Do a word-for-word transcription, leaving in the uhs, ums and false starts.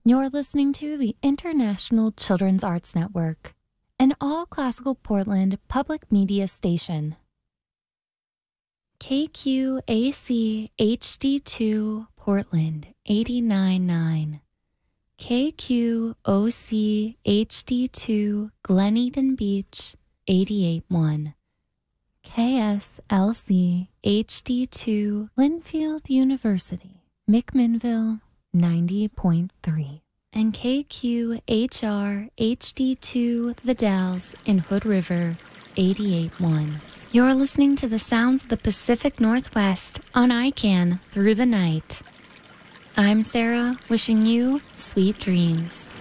You're listening to the International Children's Arts Network, an all-classical Portland public media station. K Q A C H D two Portland eighty-nine point nine. K Q O C H D two Glen Eden Beach eighty-eight point one. K S L C H D two Linfield University, McMinnville ninety point three. And K Q H R H D two The Dalles in Hood River eighty-eight point one. You're listening to the sounds of the Pacific Northwest on I C A N Through the Night. I'm Sarah, wishing you sweet dreams.